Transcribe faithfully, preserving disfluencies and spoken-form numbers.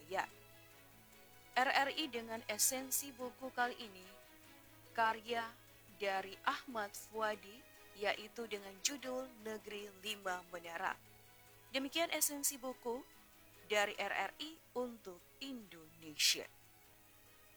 Budaya. R R I dengan esensi buku kali ini, karya dari Ahmad Fuadi, yaitu dengan judul Negeri Lima Menara. Demikian esensi buku dari R R I untuk Indonesia.